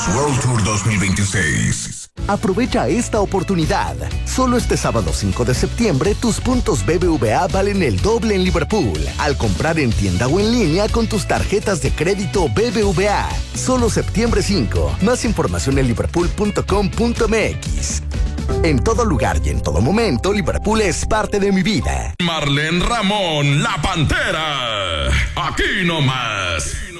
World Tour 2026. Aprovecha esta oportunidad. Solo este sábado 5 de septiembre, tus puntos BBVA valen el doble en Liverpool. Al comprar en tienda o en línea con tus tarjetas de crédito BBVA. Solo septiembre 5. Más información en liverpool.com.mx. En todo lugar y en todo momento, Liverpool es parte de mi vida. Marlene Ramón, la Pantera. Aquí nomás.